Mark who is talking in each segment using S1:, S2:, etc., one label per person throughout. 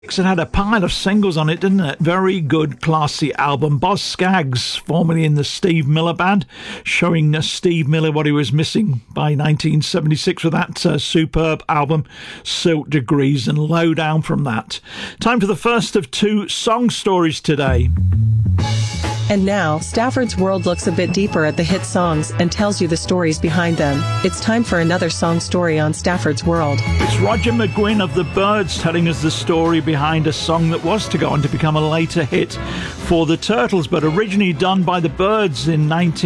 S1: It had a pile of singles on it, didn't it? Very good, classy album. Boz Scaggs, formerly in the Steve Miller Band, showing Steve Miller what he was missing by 1976 with that superb album, Silk Degrees, and Lowdown from that. Time for the first of two song stories today.
S2: And now, Stafford's World looks a bit deeper at the hit songs and tells you the stories behind them. It's time for another song story on Stafford's World.
S1: It's Roger McGuinn of the Byrds telling us the story behind a song that was to go on to become a later hit for the Turtles, but originally done by the Byrds in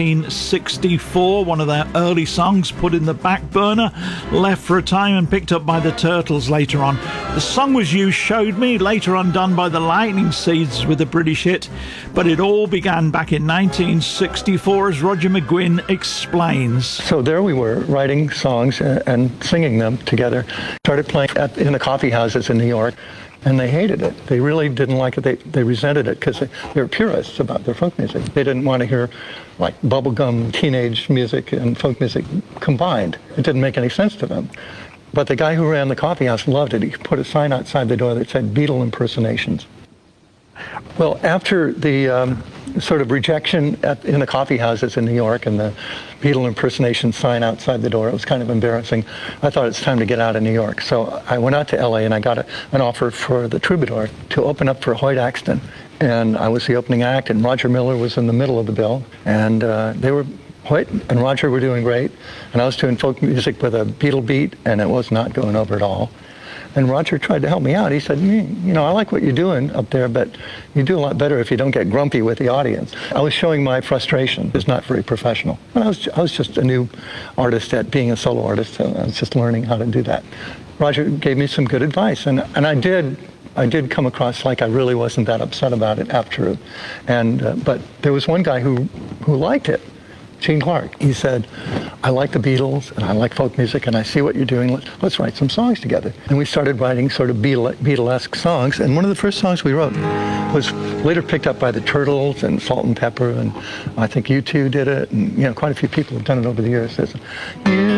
S1: 1964. One of their early songs put in the back burner, left for a time and picked up by the Turtles later on. The song was used, Showed Me, later on done by the Lightning Seeds with a British hit, but it all began back in 1964, as Roger McGuinn explains.
S3: So there we were, writing songs and singing them together. Started playing in the coffee houses in New York, and they hated it. They really didn't like it. They resented it because they were purists about their folk music. They didn't want to hear like bubblegum teenage music and folk music combined. It didn't make any sense to them. But the guy who ran the coffee house loved it. He put a sign outside the door that said Beatle impersonations. Well, after the sort of rejection in the coffee houses in New York and the Beatle impersonation sign outside the door, it was kind of embarrassing. I thought it's time to get out of New York. So I went out to LA and I got an offer for the Troubadour to open up for Hoyt Axton. And I was the opening act, and Roger Miller was in the middle of the bill. And Hoyt and Roger were doing great. And I was doing folk music with a Beatle beat, and it was not going over at all. And Roger tried to help me out. He said, I like what you're doing up there, but you do a lot better if you don't get grumpy with the audience. I was showing my frustration. It's not very professional. But I was just a new artist at being a solo artist, so I was just learning how to do that. Roger gave me some good advice, and I did come across like I really wasn't that upset about it after. But there was one guy who liked it. Gene Clark. He said, I like the Beatles and I like folk music and I see what you're doing. Let's write some songs together. And we started writing sort of Beatlesque songs. And one of the first songs we wrote was later picked up by the Turtles and Salt and Pepper, and I think U2 did it, and quite a few people have done it over the years.